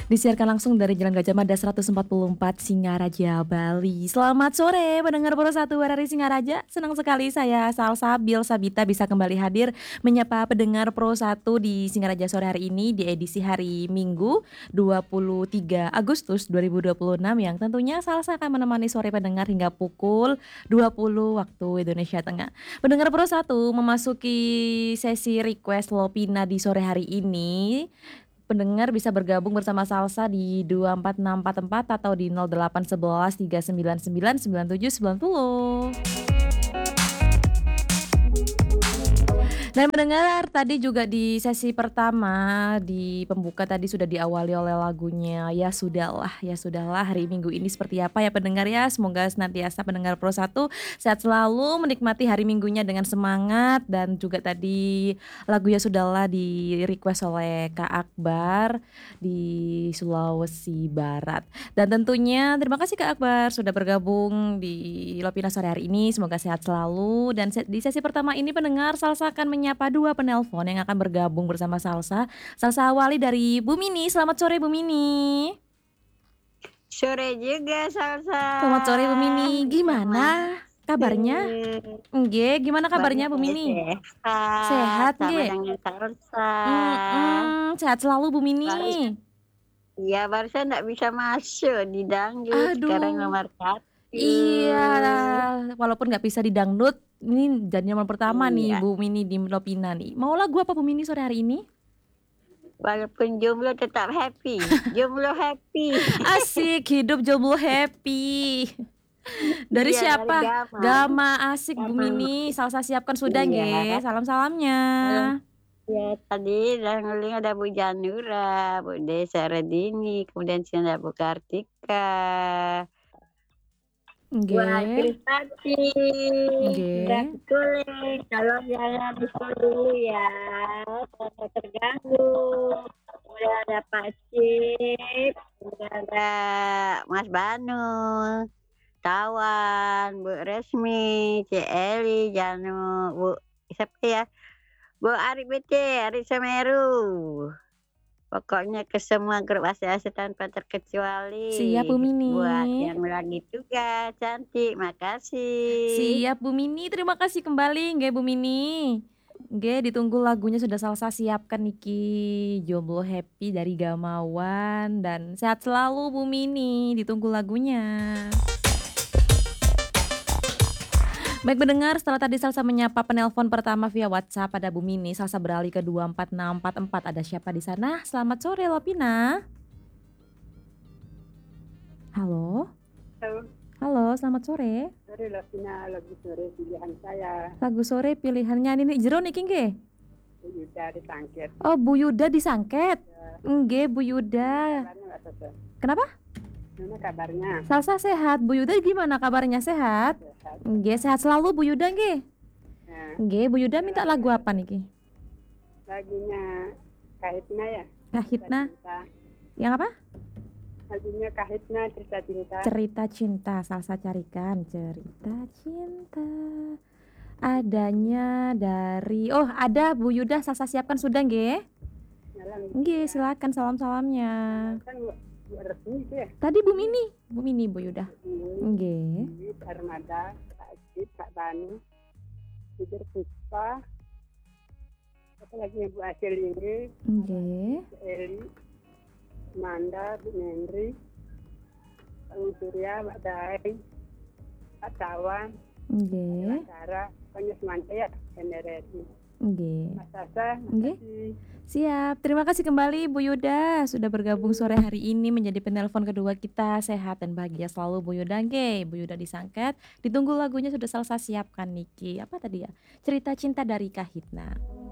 Disiarkan langsung dari Jalan Gajah Mada 144 Singaraja, Bali. Selamat sore pendengar Pro 1 RRI Singaraja. Senang sekali saya Salsabil Sabita bisa kembali hadir menyapa pendengar Pro 1 di Singaraja sore hari ini di edisi hari Minggu 23 Agustus 2026 yang tentunya Salsa akan menemani sore pendengar hingga pukul 20 waktu Indonesia Tengah. Pendengar Pro 1 memasuki sesi request Lopina di sore hari ini. Pendengar bisa bergabung bersama Salsa di 24644 atau di 0811 399 9790. Dan pendengar tadi juga di sesi pertama di pembuka tadi sudah diawali oleh lagunya Ya Sudahlah hari Minggu ini seperti apa ya pendengar ya. Semoga senantiasa pendengar Pro 1 sehat selalu menikmati hari Minggunya dengan semangat. Dan juga tadi lagu Ya Sudahlah di request oleh Kak Akbar di Sulawesi Barat. Dan tentunya terima kasih Kak Akbar sudah bergabung di Lopina sore hari ini. Semoga sehat selalu. Dan di sesi pertama ini pendengar Salsa akan menyapa dua penelpon yang akan bergabung bersama Salsa. Salsa awali dari Bu Mini. Selamat sore Bu Mini. Sore juga Salsa. Selamat sore Bu Mini. Gimana kabarnya? Nggih, gimana kabarnya Bu Mini? Sehat nggih? Sama dengan Salsa. Sehat selalu Bu Mini. Iya, barusan enggak bisa masuk di dangdut. Sekarang nomor 1. Iya, walaupun nggak bisa di dangdut, ini jadi nomor pertama nih Bu Mini di Lopina nih. Mau lagu apa Bu Mini sore hari ini? Walaupun jomblo tetap happy. Jomblo happy. Asik, hidup jomblo happy. Dari siapa? Gama asik Bu Mini. Salsa siapkan sudah nggih. Salam-salamnya. Ya tadi yang ada Bu Janura, Bu Desa Redini, kemudian ada Bu Kartika. Wah, Trisati. Betul. Kalau jangan dulu ya, saya terganggu. Udah ada Pak Sip, udah ada Mas Banu, Tawan, Bu Resmi, Cik Eli, Janu, Bu siapa ya? Bu Ari BC, Ari Semeru. Pokoknya ke semua grup ACAC tanpa terkecuali. Siap Bu Mini. Buat yang lagi juga cantik, makasih. Siap Bu Mini, terima kasih kembali nggih Bu Mini. Nggih, ditunggu lagunya sudah Salsa siapkan niki. Jomblo happy dari Gamawan dan sehat selalu Bu Mini. Ditunggu lagunya. Baik pendengar, setelah tadi Salsa menyapa penelpon pertama via WhatsApp pada Bu Mini, Salsa beralih ke 24644. Ada siapa di sana? Selamat sore Lopina. Halo. Halo, selamat sore. Sore Lopina, lagu sore pilihan saya. Lagu sore pilihannya ini jero niki nggih? Bu Yuda di Sangket. Oh, Bu Yuda di Sangket. Nggih, Bu Yuda. Kenapa? Gimana kabarnya? Salsa sehat. Bu Yuda gimana kabarnya? Sehat? Nggih, sehat selalu Bu Yuda nggih. Nggih, Bu Yuda minta lagu apa niki? Lagunya Kahitna ya? Kahitna. Yang apa? Lagunya Kahitna Cerita Cinta. Cerita Cinta, Salsa carikan Cerita Cinta. Adanya dari ada Bu Yuda, Salsa siapkan sudah nggih? Nggih, silakan salam-salamnya. Kan Bu Resmi itu ya? Tadi Bu Mini Bu Yuda. Nggih. Armada, Kak Ajit, Kak Banu, Ibu Puspa, apa lagi Bu Acil ini? Nggih. Eli, Manda, Bu Nendri, Pak Surya, Mbak Dai, Pak Tawan, nggih. Sarah, pokoknya semuanya ya, NRRI. Nggih. Mas Sasa, nggih. Siap, terima kasih kembali Bu Yuda sudah bergabung sore hari ini menjadi penelpon kedua kita. Sehat dan bahagia selalu Bu Yuda nggih. Bu Yuda di Sangket. Ditunggu lagunya sudah Salsa siapkan niki. Apa tadi ya? Cerita Cinta dari Kahitna.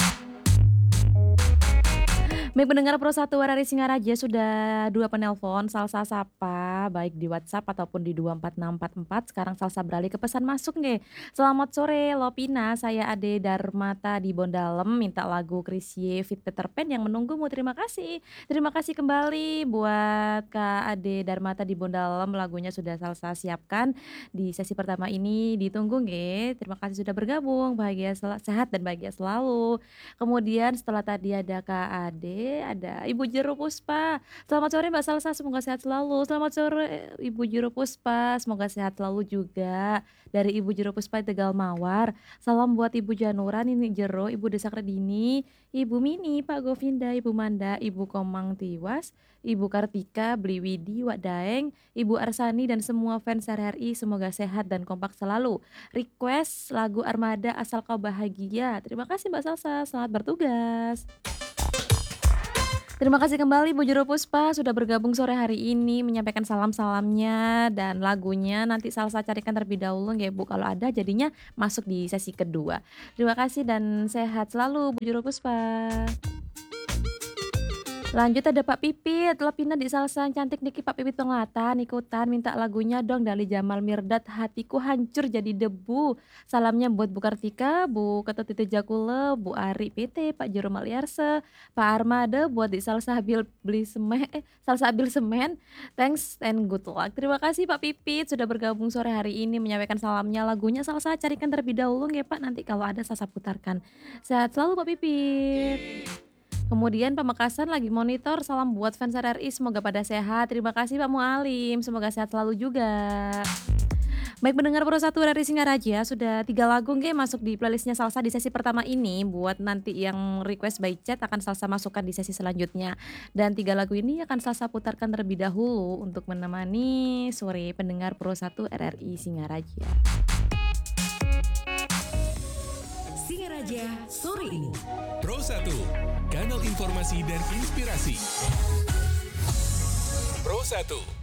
Baik pendengar Pro 1 RRI Singaraja sudah dua penelpon Salsa sapa baik di WhatsApp ataupun di 24644. Sekarang Salsa beralih ke pesan masuk nggih. Selamat sore Lopina, saya Ade Darmata di Bondalem minta lagu Chrisye Fit Peter Pan yang menunggumu. Terima kasih. Terima kasih kembali buat Kak Ade Darmata di Bondalem, lagunya sudah Salsa siapkan di sesi pertama ini. Ditunggu nggih. Terima kasih sudah bergabung. Bahagia sehat dan bahagia selalu. Kemudian setelah tadi ada Kak Ade ada Ibu Jero Puspa. Selamat sore Mbak Salsa, semoga sehat selalu. Selamat sore Ibu Jero Puspa, semoga sehat selalu juga. Dari Ibu Jero Puspa Tegal Mawar. Salam buat Ibu Janura, Nini Jero, Ibu Desa Kredini, Ibu Mini, Pak Govinda, Ibu Manda, Ibu Komang Tiwas, Ibu Kartika, Bliwidi, Wak Daeng, Ibu Arsani dan semua fans RRI semoga sehat dan kompak selalu. Request lagu Armada Asal Kau Bahagia. Terima kasih Mbak Salsa, selamat bertugas. Terima kasih kembali Bu Jero Puspa sudah bergabung sore hari ini menyampaikan salam-salamnya dan lagunya nanti Salsa carikan terlebih dahulu nggih Bu, kalau ada jadinya masuk di sesi kedua. Terima kasih dan sehat selalu Bu Jero Puspa. Lanjut ada Pak Pipit, Lepina di Salsa cantik niki Pak Pipit penglihatan ikutan minta lagunya dong dari Jamal Mirdad hatiku hancur jadi debu. Salamnya buat Bu Kartika, Bu Ketut Jakule, Bu Ari PT, Pak Jero Maliarse, Pak Armada buat di Salsa Abil beli semen, Salsa Abil semen. Thanks and good luck. Terima kasih Pak Pipit sudah bergabung sore hari ini menyampaikan salamnya lagunya Salsa carikan terlebih dahulu nggih Pak nanti kalau ada Salsa putarkan. Sehat selalu Pak Pipit. Kemudian Pamekasan lagi monitor, salam buat fans RRI semoga pada sehat. Terima kasih Pak Mualim, semoga sehat selalu juga. Baik pendengar Pro 1 RRI Singaraja, sudah 3 lagu nggih masuk di playlistnya Salsa di sesi pertama ini. Buat nanti yang request by chat akan Salsa masukkan di sesi selanjutnya. Dan 3 lagu ini akan Salsa putarkan terlebih dahulu untuk menemani sore pendengar Pro 1 RRI Singaraja. Singaraja sore ini. Pro 1, kanal informasi dan inspirasi. Pro 1.